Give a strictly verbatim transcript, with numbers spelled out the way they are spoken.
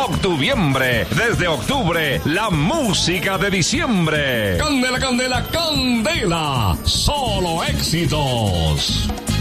Octubiembre. Desde octubre, la música de diciembre. Candela, candela, candela. Solo éxitos.